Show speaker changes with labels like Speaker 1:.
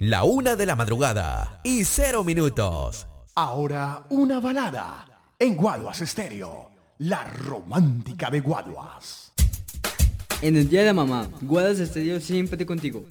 Speaker 1: La 1 de la madrugada y 0 minutos.
Speaker 2: Ahora una balada en Guaduas Estéreo, la romántica de Guaduas.
Speaker 3: En el Día de la Mamá, Guaduas Estéreo siempre contigo.